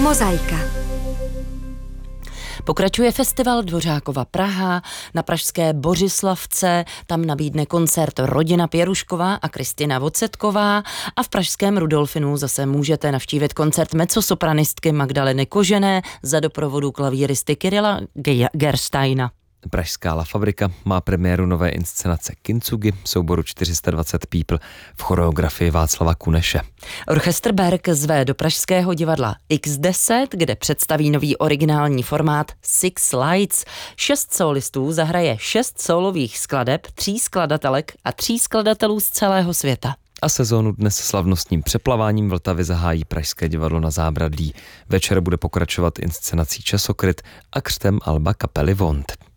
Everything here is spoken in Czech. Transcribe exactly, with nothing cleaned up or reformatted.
Mozaika. Pokračuje festival Dvořákova Praha, na pražské Bořislavce tam nabídne koncert Rodina Pěrušková a Kristina Vocetková a v pražském Rudolfinu zase můžete navštívit koncert mezzosopranistky Magdaleny Kožené za doprovodu klavíristy Kyrila Gersteina. Pražská La Fabrika má premiéru nové inscenace Kintsugi, souboru čtyři sta dvacet People v choreografii Václava Kuneše. Orchestr Berg zve do pražského divadla iks deset, kde představí nový originální formát Six Lights. Šest solistů zahraje šest sólových skladeb, tří skladatelek a tří skladatelů z celého světa. A sezónu dnes slavnostním přeplaváním Vltavy zahájí Pražské divadlo na Zábradlí. Večer bude pokračovat inscenací Časokryt a křtem alba kapely Vont.